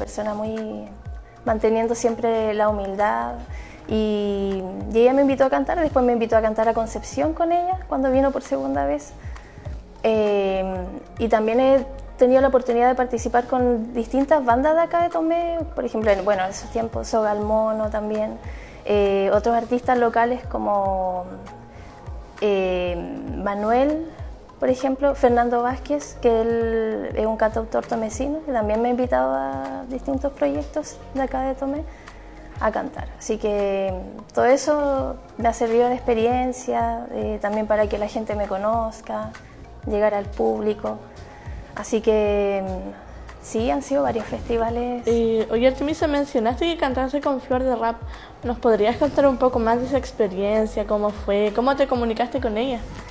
persona muy... manteniendo siempre la humildad. Y ella me invitó a cantar, después me invitó a cantar a Concepción con ella cuando vino por segunda vez. Y también he tenido la oportunidad de participar con distintas bandas de acá de Tomé, por ejemplo, en esos tiempos Soga al Mono también, otros artistas locales como Manuel, por ejemplo, Fernando Vázquez, que él es un cantautor tomecino, que también me ha invitado a distintos proyectos de acá de Tomé a cantar. Así que todo eso me ha servido de experiencia, también para que la gente me conozca, llegar al público. Así que sí, han sido varios festivales. Oye, Artemisa, mencionaste que cantaste con Flor de Rap. ¿Nos podrías contar un poco más de esa experiencia? ¿Cómo fue? ¿Cómo te comunicaste con ella?